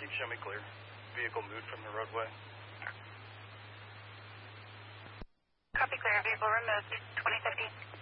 Chief, show me clear. Vehicle moved from the roadway. Copy clear. Vehicle removed. 2050.